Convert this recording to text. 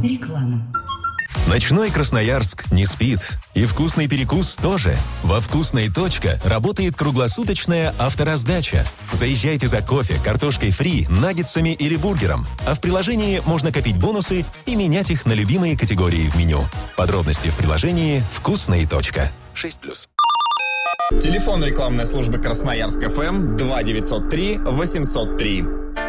Реклама. Ночной Красноярск не спит. И вкусный перекус тоже. Во «Вкусной. Работает круглосуточная автораздача. Заезжайте за кофе, картошкой фри, наггетсами или бургером. А в приложении можно копить бонусы и менять их на любимые категории в меню. Подробности в приложении «Вкусной. 6+. Телефон рекламной службы Красноярск ФМ 2903 803.